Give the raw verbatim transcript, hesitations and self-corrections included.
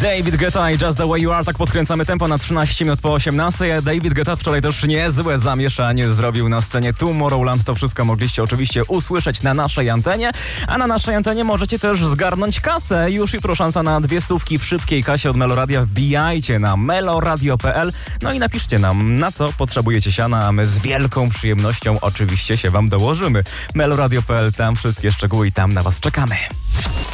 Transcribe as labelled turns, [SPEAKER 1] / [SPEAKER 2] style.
[SPEAKER 1] David Guetta i Just the Way You Are. Tak podkręcamy tempo na trzynaście minut po osiemnastej. David Guetta wczoraj też niezłe zamieszanie zrobił na scenie Tomorrowland. To wszystko mogliście oczywiście usłyszeć na naszej antenie. A na naszej antenie możecie też zgarnąć kasę. Już jutro szansa na dwie stówki w szybkiej kasie od Meloradia. Wbijajcie na meloradio kropka p l. No i napiszcie nam, na co potrzebujecie siana, a my z wielką przyjemnością oczywiście się wam dołożymy. meloradio kropka p l, tam wszystkie szczegóły i tam na was czekamy.